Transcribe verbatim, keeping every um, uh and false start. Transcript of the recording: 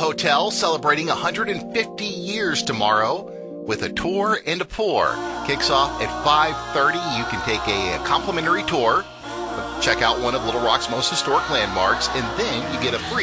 Hotel celebrating one hundred fifty years tomorrow with a tour and a pour. Kicks off at five thirty. You can take a, a complimentary tour, check out one of Little Rock's most historic landmarks, and then you get a free